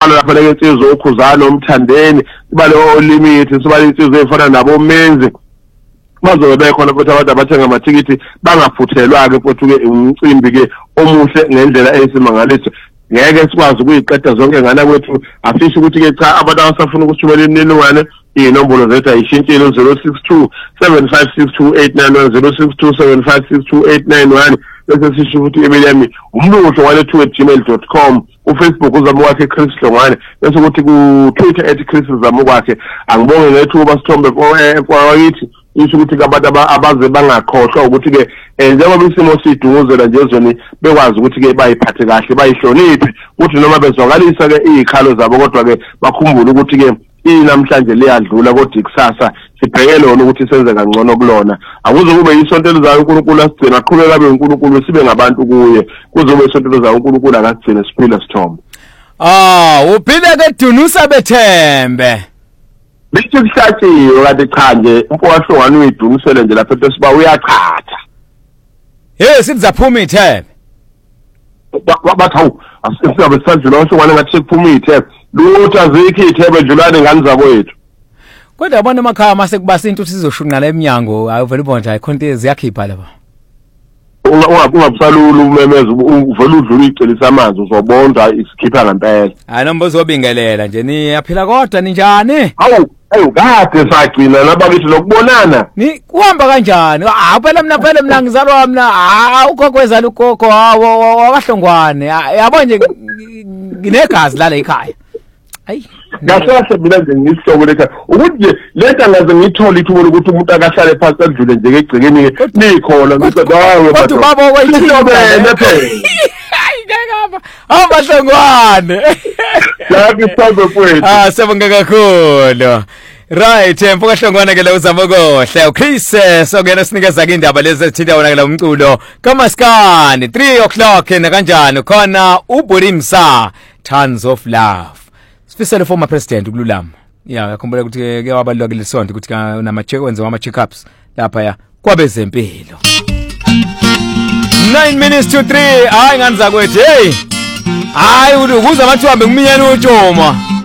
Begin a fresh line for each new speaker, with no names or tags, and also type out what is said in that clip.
sibala lapha le insizwa ukhuzana omthandeni sibale olimit sibale insizwa efana nabo menzi bazobe bekhona futhi abantu abathenga amathikithi bangaphuthelwa ke futhi ke umcimbi ke omuhle ngendlela eyisimangaliso ngeke sikwazi ukuyiqeda zonke ngana kwethu afisho ukuthi ke cha abantu abasafuna ukuthumela imininingwane inombolo zethu ayishintshile 062 7562 062 7562 bese sisho ukuthi email yami umluhlo wale2@gmail.com uFacebook uzama wakhe Chris Hlongwane bese ukuthi ku Twitter @Chris zama wakhe angibonge ngethuba sithombe kwayithi isho ukuthi abantu abaze bangakhohlwa ukuthi ke njengoba isimo sidunguzela nje ezweni bekwazi ukuthi ke bayiphathe kahle bayihloniphe ukuthi noma bezwakalisa ke izikhalo zabo kodwa ke bakhumbule ukuthi ke namhlanje liyadlula kodwa ikusasa sibheke lona ukuthi senze kangcono kulona akuze kube isonto elizayo uNkulunkulu asigcina aqhubeka abe uNkulunkulu sibe ngabantu kuye kuzobe isonto elizayo uNkulunkulu akasigcina siphila sithombe
uphile ke Dunusa Bethembe
bithi kuhlatshiwe kanti cha nje umfowahlongwane uyidunisele nje lapha siba uyachatha
sizaphuma ithembe
bathawu asisabe sandlula ohlongwane ngathi kuphuma ithembe lutho azikho ithembe dlulane ngani zakwethu
kodwa bona emakhaya mase kubasa into sizoshunqa la eminyango ayivele bonje ayikhonto ziyakhipha lapha
ungabusalula umemeza uvela udlula icelisa amanzi uzobonda isikhipha ngempela
hayi noma uzobingelela nje niyaphila kodwa ninjani
awu kade sagcina nabakithi lokubonana
ni kuhamba kanjani phela mina ngizalwa mina ugogo wezala ugogo wakahlongwane yabo nje nginegazi la ekhaya hayi
ngahlase mina nje ngisihloko lekha ukuthi nje lenta ngaze ngithola ithubo lokuthi umuntu akahlale phansi adlule nje egcekeni nikhona ngithi hayi
kodwa baba
wayithobene phela
Hlongwane
yapi sabe kwethu
sebonga kakhulu right mfoka Hlongwane ke la uzama kohle Chris sokena sinikeza ke indaba lezi ezithinta wona ke la umculo kaMaskandi 3 o'clock na kanjani khona uBorimsa Tons of Love sifisele former president ukululama yakhumbula ukuthi ke wabalulwa lesonto ukuthi unama check wenza ama check ups lapha ya kwabezempilo 9 minutes to 3 hayi ngani zakwethu hey hayi ukuza amathuhambe kuminyana utshoma